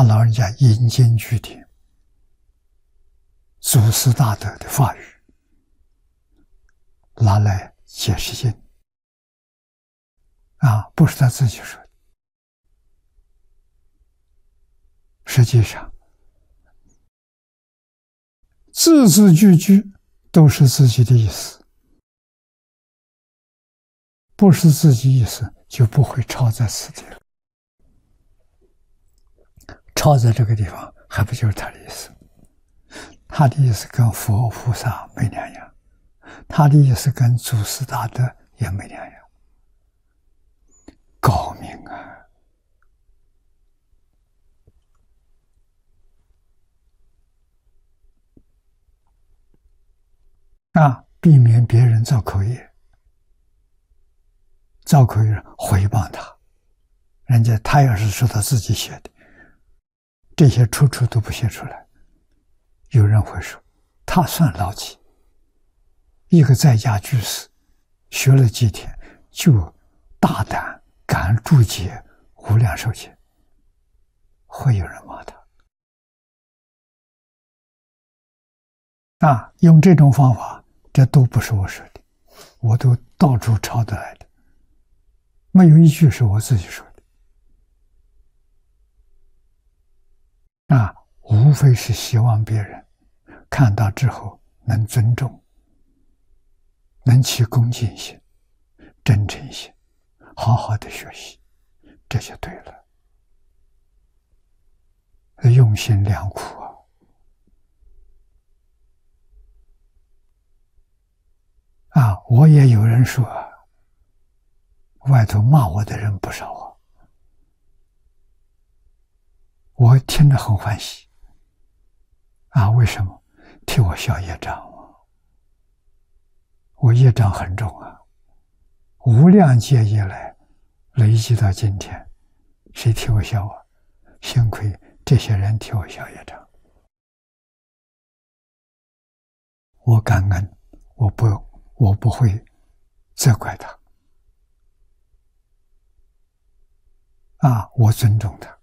他老人家引经据典，祖师大德的法语拿来解释经不是他自己说的。实际上字字句句都是自己的意思，不是自己意思就不会抄在此地了。抄在这个地方还不就是他的意思？他的意思跟佛菩萨没两样，他的意思跟祖师大德也没两样，高明避免别人造口业，造口业回谤他，他要是说他自己写的，这些处处都不写出来，有人会说他算老几？一个在家居士学了几天就大胆敢注解无量寿经，会有人骂他用这种方法，这都不是我说的，我都到处抄得来的，没有一句是我自己说的无非是希望别人看到之后能尊重，能起恭敬心、真诚心，好好的学习，这就对了。用心良苦我也有人说外头骂我的人不少我听着很欢喜为什么？替我消业障我业障很重无量劫以来累积到今天，谁替我消幸亏这些人替我消业障，我感恩，我不会责怪他我尊重他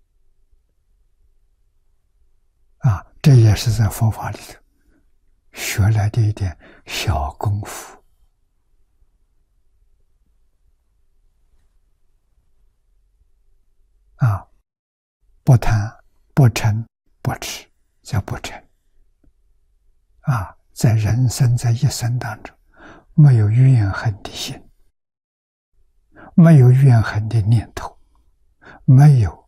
这也是在佛法里头学来的一点小功夫不贪不嗔不痴叫不嗔在人生在一生当中没有怨恨的心，没有怨恨的念头，没有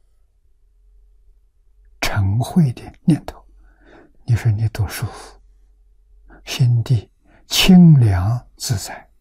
嗔恚的念头，你说你多舒服，心地清凉自在